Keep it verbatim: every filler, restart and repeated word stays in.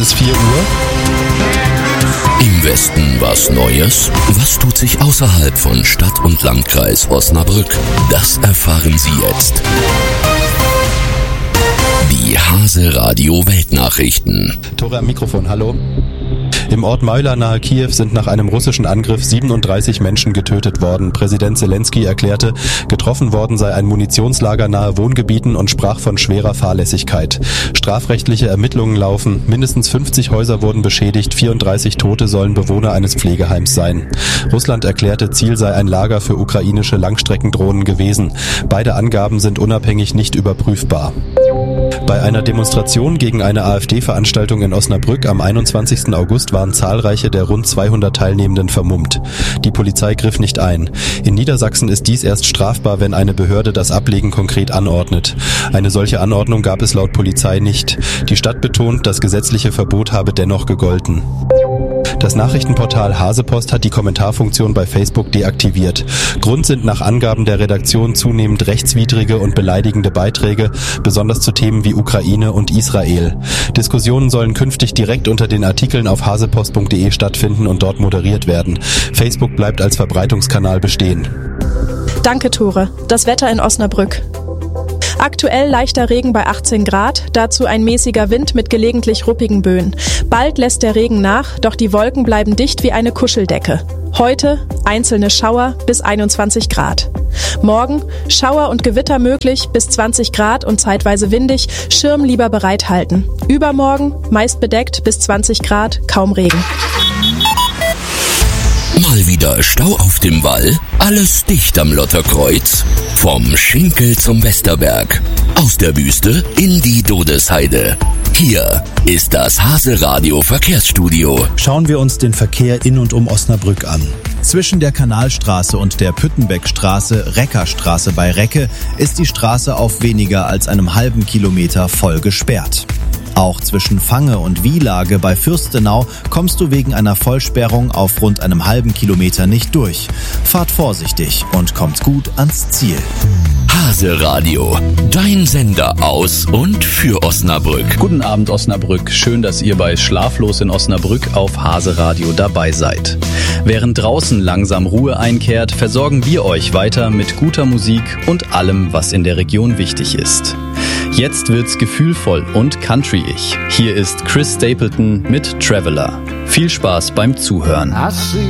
Bis vier Uhr. Im Westen was Neues? Was tut sich außerhalb von Stadt und Landkreis Osnabrück? Das erfahren Sie jetzt. Die Hase Radio Weltnachrichten. Tore am Mikrofon, hallo. Im Ort Meuler nahe Kiew sind nach einem russischen Angriff siebenunddreißig Menschen getötet worden. Präsident Zelensky erklärte, getroffen worden sei ein Munitionslager nahe Wohngebieten und sprach von schwerer Fahrlässigkeit. Strafrechtliche Ermittlungen laufen. Mindestens fünfzig Häuser wurden beschädigt, vierunddreißig Tote sollen Bewohner eines Pflegeheims sein. Russland erklärte, Ziel sei ein Lager für ukrainische Langstreckendrohnen gewesen. Beide Angaben sind unabhängig nicht überprüfbar. Bei einer Demonstration gegen eine AfD-Veranstaltung in Osnabrück am einundzwanzigsten August waren zahlreiche der rund zweihundert Teilnehmenden vermummt. Die Polizei griff nicht ein. In Niedersachsen ist dies erst strafbar, wenn eine Behörde das Ablegen konkret anordnet. Eine solche Anordnung gab es laut Polizei nicht. Die Stadt betont, das gesetzliche Verbot habe dennoch gegolten. Das Nachrichtenportal Hasepost hat die Kommentarfunktion bei Facebook deaktiviert. Grund sind nach Angaben der Redaktion zunehmend rechtswidrige und beleidigende Beiträge, besonders zu Themen wie Ukraine und Israel. Diskussionen sollen künftig direkt unter den Artikeln auf hasepost punkt de stattfinden und dort moderiert werden. Facebook bleibt als Verbreitungskanal bestehen. Danke, Tore. Das Wetter in Osnabrück. Aktuell leichter Regen bei achtzehn Grad, dazu ein mäßiger Wind mit gelegentlich ruppigen Böen. Bald lässt der Regen nach, doch die Wolken bleiben dicht wie eine Kuscheldecke. Heute einzelne Schauer bis einundzwanzig Grad. Morgen Schauer und Gewitter möglich bis zwanzig Grad und zeitweise windig, Schirm lieber bereithalten. Übermorgen meist bedeckt bis zwanzig Grad, kaum Regen. Mal wieder Stau auf dem Wall? Alles dicht am Lotterkreuz? Vom Schinkel zum Westerberg. Aus der Wüste in die Dodesheide. Hier ist das Hase Radio Verkehrsstudio. Schauen wir uns den Verkehr in und um Osnabrück an. Zwischen der Kanalstraße und der Püttenbeckstraße, Reckerstraße bei Recke, ist die Straße auf weniger als einem halben Kilometer voll gesperrt. Auch zwischen Fange und Wielage bei Fürstenau kommst du wegen einer Vollsperrung auf rund einem halben Kilometer nicht durch. Fahrt vorsichtig und kommt gut ans Ziel. Hase Radio, dein Sender aus und für Osnabrück. Guten Abend Osnabrück, schön, dass ihr bei Schlaflos in Osnabrück auf Hase Radio dabei seid. Während draußen langsam Ruhe einkehrt, versorgen wir euch weiter mit guter Musik und allem, was in der Region wichtig ist. Jetzt wird's gefühlvoll und countryig. Hier ist Chris Stapleton mit Traveler. Viel Spaß beim Zuhören.